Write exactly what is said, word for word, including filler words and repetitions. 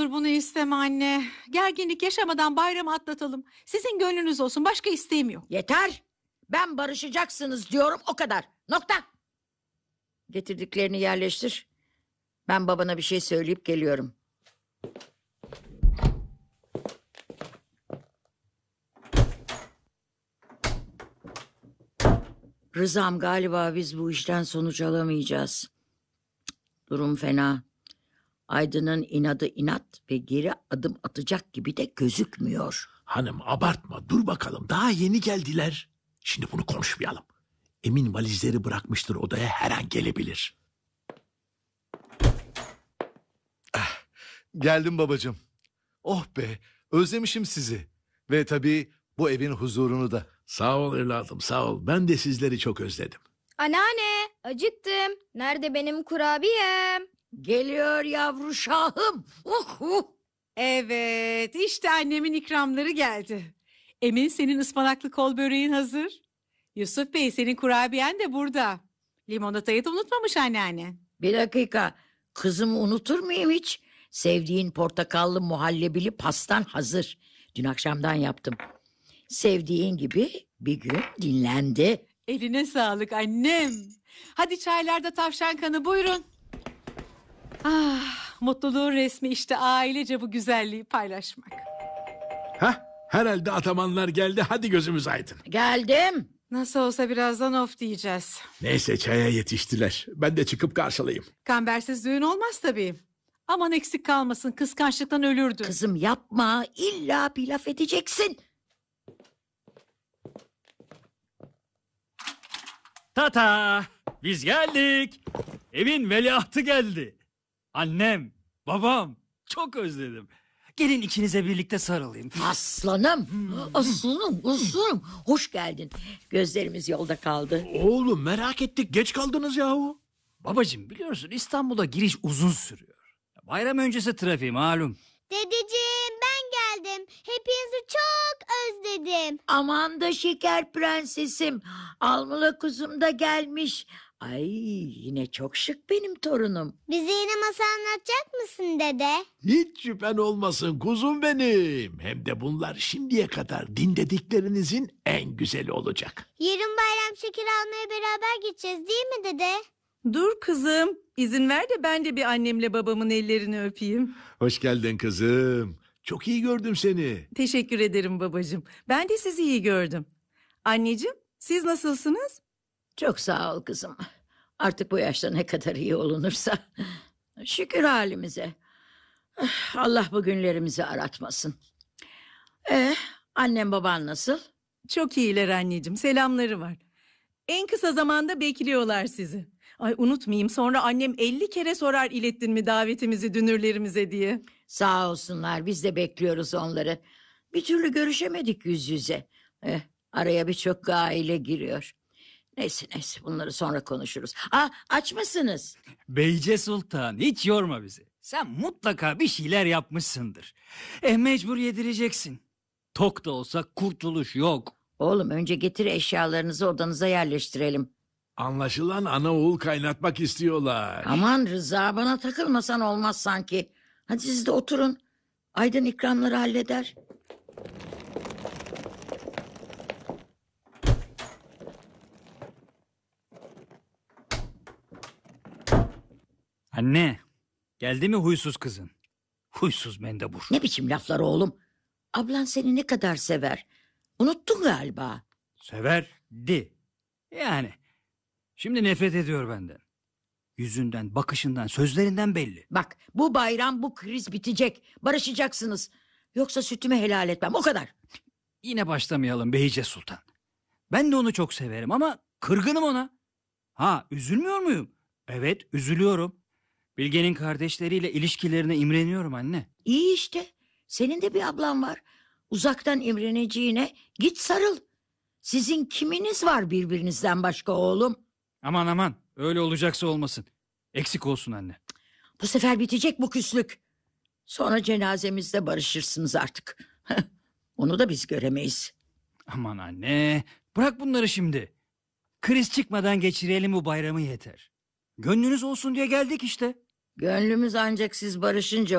olur bunu isteme anne. Gerginlik yaşamadan bayramı atlatalım. Sizin gönlünüz olsun, başka isteğim yok. Yeter. Ben barışacaksınız diyorum, o kadar. Nokta. Getirdiklerini yerleştir. Ben babana bir şey söyleyip geliyorum. Rızam, galiba biz bu işten sonuç alamayacağız. Durum fena. Aydın'ın inadı inat ve geri adım atacak gibi de gözükmüyor. Hanım abartma, dur bakalım, daha yeni geldiler. Şimdi bunu konuşmayalım. Emin valizleri bırakmıştır odaya, her an gelebilir. Geldim babacığım. Oh be, özlemişim sizi. Ve tabii bu evin huzurunu da. Sağ ol evladım, sağ ol. Ben de sizleri çok özledim. Anneanne, acıktım. Nerede benim kurabiyem? Geliyor yavru şahım. Uh, uh. Evet, işte annemin ikramları geldi. Emin, senin ıspanaklı kol böreğin hazır. Yusuf Bey, senin kurabiyen de burada. Limonatayı da unutmamış anneanne. Bir dakika. Kızımı unutur muyum hiç? Sevdiğin portakallı muhallebili pastan hazır. Dün akşamdan yaptım. Sevdiğin gibi bir gün dinlendi. Eline sağlık annem. Hadi çaylarda tavşan kanı, buyurun. Ah, mutluluğun resmi işte, ailece bu güzelliği paylaşmak. Hah, herhalde atamanlar geldi, hadi gözümüz aydın. Geldim. Nasıl olsa birazdan of diyeceğiz. Neyse, çaya yetiştiler. Ben de çıkıp karşılayayım. Kambersiz düğün olmaz tabii. Aman eksik kalmasın, kıskançlıktan ölürdü. Kızım yapma, illa bir laf edeceksin. Tata, biz geldik. Evin veliahtı geldi. Annem, babam, çok özledim. Gelin ikinize birlikte sarılayım. Aslanım, aslanım, aslanım. Hoş geldin. Gözlerimiz yolda kaldı. Oğlum, merak ettik, geç kaldınız yahu. Babacığım, biliyorsun İstanbul'a giriş uzun sürüyor. Bayram öncesi trafiği malum. Dedeciğim, ben geldim. Hepinizi çok özledim. Aman da şeker prensesim. Almula kuzum da gelmiş. Ay, yine çok şık benim torunum. Bize yine masal anlatacak mısın dede? Hiç şüphen olmasın kuzum benim. Hem de bunlar şimdiye kadar dinlediklerinizin en güzeli olacak. Yarın bayram şekeri almaya beraber gideceğiz değil mi dede? Dur kızım, izin ver de ben de bir annemle babamın ellerini öpeyim. Hoş geldin kızım. Çok iyi gördüm seni. Teşekkür ederim babacığım. Ben de sizi iyi gördüm. Anneciğim, siz nasılsınız? Çok sağ ol kızım. Artık bu yaşta ne kadar iyi olunursa. Şükür halimize. Allah bu günlerimizi aratmasın. Eh, annem baban nasıl? Çok iyiler anneciğim, selamları var. En kısa zamanda bekliyorlar sizi. Ay unutmayayım, sonra annem elli kere sorar ilettin mi davetimizi dünürlerimize diye. Sağ olsunlar, biz de bekliyoruz onları. Bir türlü görüşemedik yüz yüze. Eh, araya birçok aile giriyor. Neyse neyse, bunları sonra konuşuruz. Aa, aç mısınız? Beyce Sultan, hiç yorma bizi. Sen mutlaka bir şeyler yapmışsındır. Eh, mecbur yedireceksin. Tok da olsa kurtuluş yok. Oğlum, önce getir eşyalarınızı, odanıza yerleştirelim. Anlaşılan ana oğul kaynatmak istiyorlar. Aman Rıza, bana takılmasan olmaz sanki. Hadi siz de oturun. Aydın ikramları halleder. Anne, geldi mi huysuz kızın? Huysuz mendebur. Ne biçim laflar oğlum? Ablan seni ne kadar sever. Unuttun galiba. Severdi. Yani. Şimdi nefret ediyor benden. Yüzünden, bakışından, sözlerinden belli. Bak, bu bayram bu kriz bitecek. Barışacaksınız. Yoksa sütümü helal etmem, o kadar. Yine başlamayalım Beyce Sultan. Ben de onu çok severim ama kırgınım ona. Ha, üzülmüyor muyum? Evet, üzülüyorum. Bilge'nin kardeşleriyle ilişkilerine imreniyorum anne. İyi işte. Senin de bir ablan var. Uzaktan imreneceğine git sarıl. Sizin kiminiz var birbirinizden başka oğlum? Aman aman, öyle olacaksa olmasın. Eksik olsun anne. Bu sefer bitecek bu küslük. Sonra cenazemizde barışırsınız artık. Onu da biz göremeyiz. Aman anne, bırak bunları şimdi. Kriz çıkmadan geçirelim bu bayramı yeter. Gönlünüz olsun diye geldik işte. Gönlümüz ancak siz barışınca